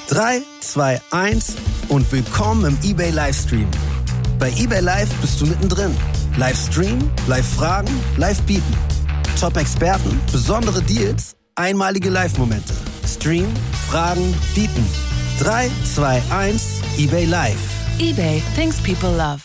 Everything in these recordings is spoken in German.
3, 2, 1 und willkommen im eBay Livestream. Bei eBay Live bist du mittendrin. Live streamen, live fragen, live bieten. Top-Experten, besondere Deals, einmalige Live-Momente. Streamen, fragen, bieten. 3, 2, 1, eBay Live. eBay, things people love.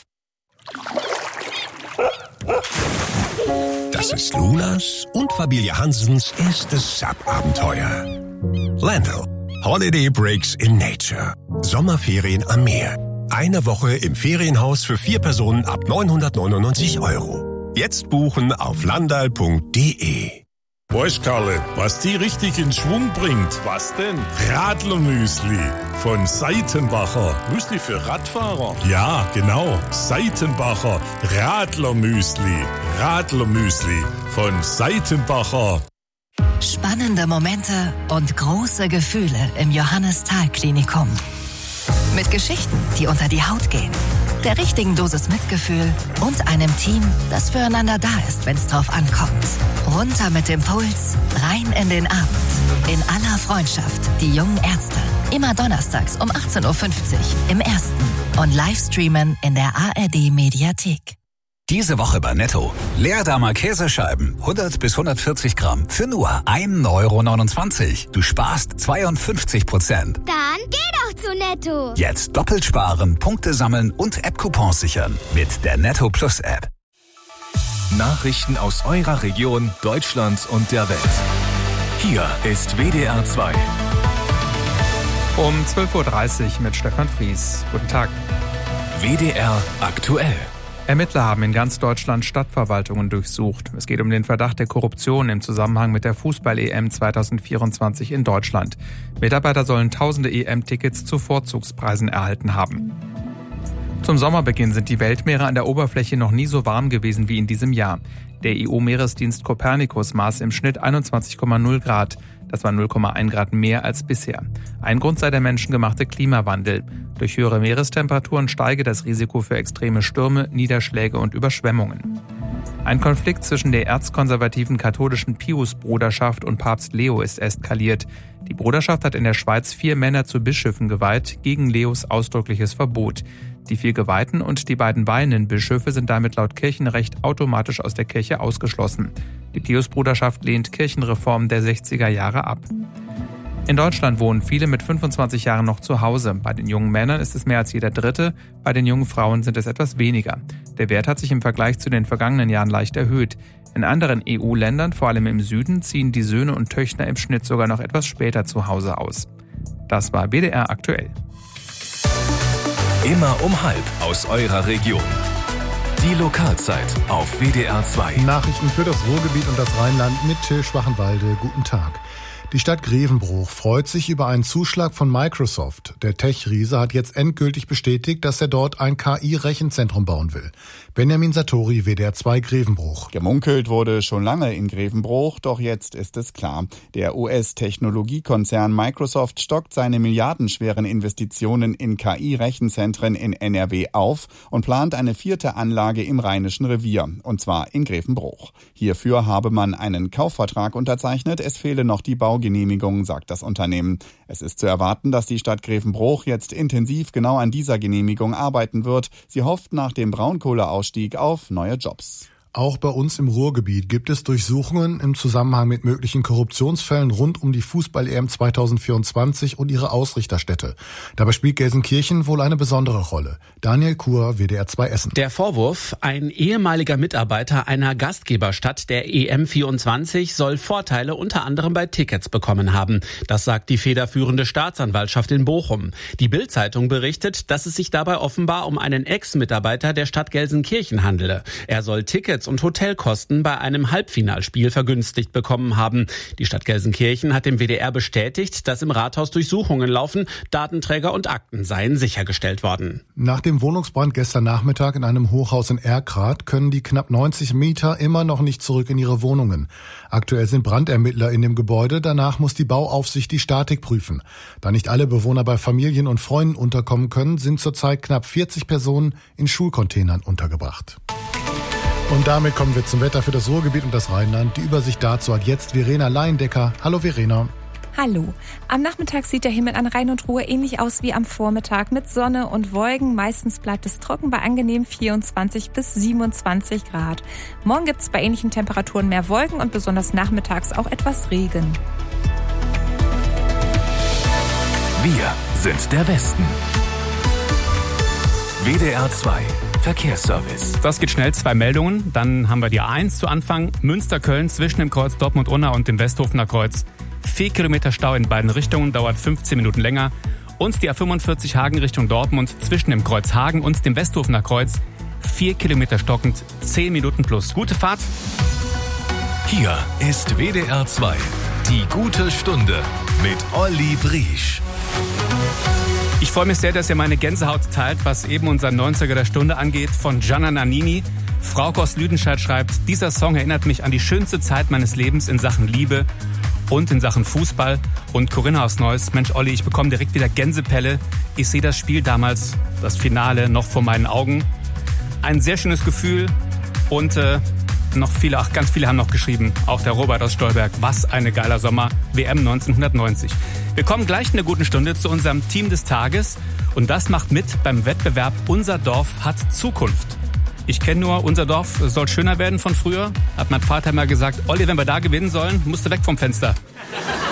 Das ist Lunas und Familie Hansens erstes Sub-Abenteuer. Landl, Holiday Breaks in Nature. Sommerferien am Meer. Eine Woche im Ferienhaus für 4 Personen ab 999 €. Jetzt buchen auf landal.de. Weißt, Karle, was die richtig in Schwung bringt? Was denn? Radlermüsli von Seitenbacher. Müsli für Radfahrer? Ja, genau. Seitenbacher Radlermüsli. Radlermüsli von Seitenbacher. Spannende Momente und große Gefühle im Johannes-Thal-Klinikum. Mit Geschichten, die unter die Haut gehen, der richtigen Dosis Mitgefühl und einem Team, das füreinander da ist, wenn es drauf ankommt. Runter mit dem Puls, rein in den Abend. In aller Freundschaft, die jungen Ärzte. Immer donnerstags um 18.50 Uhr im Ersten und Livestreamen in der ARD-Mediathek. Diese Woche bei Netto. Leerdamer Käsescheiben, 100 bis 140 Gramm, für nur 1,29 €. Du sparst 52%. Dann geh doch zu Netto. Jetzt doppelt sparen, Punkte sammeln und App-Coupons sichern mit der Netto Plus App. Nachrichten aus eurer Region, Deutschland und der Welt. Hier ist WDR 2. Um 12.30 Uhr mit Stefan Fries. Guten Tag. WDR aktuell. Ermittler haben in ganz Deutschland Stadtverwaltungen durchsucht. Es geht um den Verdacht der Korruption im Zusammenhang mit der Fußball-EM 2024 in Deutschland. Mitarbeiter sollen tausende EM-Tickets zu Vorzugspreisen erhalten haben. Zum Sommerbeginn sind die Weltmeere an der Oberfläche noch nie so warm gewesen wie in diesem Jahr. Der EU-Meeresdienst Copernicus maß im Schnitt 21,0 Grad. Das war 0,1 Grad mehr als bisher. Ein Grund sei der menschengemachte Klimawandel. Durch höhere Meerestemperaturen steige das Risiko für extreme Stürme, Niederschläge und Überschwemmungen. Ein Konflikt zwischen der erzkonservativen katholischen Pius-Bruderschaft und Papst Leo ist eskaliert. Die Bruderschaft hat in der Schweiz 4 Männer zu Bischöfen geweiht, gegen Leos ausdrückliches Verbot. Die 4 Geweihten und die beiden weihenden Bischöfe sind damit laut Kirchenrecht automatisch aus der Kirche ausgeschlossen. Die Pius-Bruderschaft lehnt Kirchenreformen der 60er Jahre ab. In Deutschland wohnen viele mit 25 Jahren noch zu Hause. Bei den jungen Männern ist es mehr als jeder Dritte, bei den jungen Frauen sind es etwas weniger. Der Wert hat sich im Vergleich zu den vergangenen Jahren leicht erhöht. In anderen EU-Ländern, vor allem im Süden, ziehen die Söhne und Töchter im Schnitt sogar noch etwas später zu Hause aus. Das war WDR aktuell. Immer um 12:30 aus eurer Region. Die Lokalzeit auf WDR 2. Nachrichten für das Ruhrgebiet und das Rheinland mit Till Schwachenwalde. Guten Tag. Die Stadt Grevenbruch freut sich über einen Zuschlag von Microsoft. Der Tech-Riese hat jetzt endgültig bestätigt, dass er dort ein KI-Rechenzentrum bauen will. Benjamin Satori, WDR 2 Grevenbruch. Gemunkelt wurde schon lange in Grevenbruch, doch jetzt ist es klar. Der US-Technologiekonzern Microsoft stockt seine milliardenschweren Investitionen in KI-Rechenzentren in NRW auf und plant eine 4. Anlage im Rheinischen Revier, und zwar in Grevenbruch. Hierfür habe man einen Kaufvertrag unterzeichnet, es fehle noch die Baugenehmigung, sagt das Unternehmen. Es ist zu erwarten, dass die Stadt Grevenbruch jetzt intensiv genau an dieser Genehmigung arbeiten wird. Sie hofft nach dem Braunkohleausstieg auf neue Jobs. Auch bei uns im Ruhrgebiet gibt es Durchsuchungen im Zusammenhang mit möglichen Korruptionsfällen rund um die Fußball-EM 2024 und ihre Ausrichterstätte. Dabei spielt Gelsenkirchen wohl eine besondere Rolle. Daniel Kur, WDR 2 Essen. Der Vorwurf, ein ehemaliger Mitarbeiter einer Gastgeberstadt der EM 24 soll Vorteile unter anderem bei Tickets bekommen haben. Das sagt die federführende Staatsanwaltschaft in Bochum. Die Bild-Zeitung berichtet, dass es sich dabei offenbar um einen Ex-Mitarbeiter der Stadt Gelsenkirchen handele. Er soll Tickets und Hotelkosten bei einem Halbfinalspiel vergünstigt bekommen haben. Die Stadt Gelsenkirchen hat dem WDR bestätigt, dass im Rathaus Durchsuchungen laufen, Datenträger und Akten seien sichergestellt worden. Nach dem Wohnungsbrand gestern Nachmittag in einem Hochhaus in Erkrath können die knapp 90 Mieter immer noch nicht zurück in ihre Wohnungen. Aktuell sind Brandermittler in dem Gebäude, danach muss die Bauaufsicht die Statik prüfen. Da nicht alle Bewohner bei Familien und Freunden unterkommen können, sind zurzeit knapp 40 Personen in Schulcontainern untergebracht. Und damit kommen wir zum Wetter für das Ruhrgebiet und das Rheinland. Die Übersicht dazu hat jetzt Verena Leindecker. Hallo Verena. Hallo. Am Nachmittag sieht der Himmel an Rhein und Ruhr ähnlich aus wie am Vormittag mit Sonne und Wolken. Meistens bleibt es trocken bei angenehm 24 bis 27 Grad. Morgen gibt es bei ähnlichen Temperaturen mehr Wolken und besonders nachmittags auch etwas Regen. Wir sind der Westen. WDR 2 Verkehrsservice. Das geht schnell, 2 Meldungen. Dann haben wir die A1 zu Anfang. Münster-Köln zwischen dem Kreuz Dortmund-Unna und dem Westhofener Kreuz. 4 Kilometer Stau in beiden Richtungen, dauert 15 Minuten länger. Und die A45 Hagen Richtung Dortmund zwischen dem Kreuz Hagen und dem Westhofener Kreuz. 4 Kilometer stockend, 10 Minuten plus. Gute Fahrt. Hier ist WDR 2. Die gute Stunde mit Olli Briesch. Ich freue mich sehr, dass ihr meine Gänsehaut teilt, was eben unser 90er der Stunde angeht, von Gianna Nannini. Frauke aus Lüdenscheid schreibt, dieser Song erinnert mich an die schönste Zeit meines Lebens in Sachen Liebe und in Sachen Fußball. Und Corinna aus Neuss, Mensch Olli, ich bekomme direkt wieder Gänsepelle. Ich sehe das Spiel damals, das Finale, noch vor meinen Augen. Ein sehr schönes Gefühl und ganz viele haben noch geschrieben, auch der Robert aus Stolberg, was eine geiler Sommer, WM 1990. Wir kommen gleich in der guten Stunde zu unserem Team des Tages und das macht mit beim Wettbewerb Unser Dorf hat Zukunft. Ich kenne nur, unser Dorf soll schöner werden von früher, hat mein Vater mal gesagt, Olli, wenn wir da gewinnen sollen, musst du weg vom Fenster.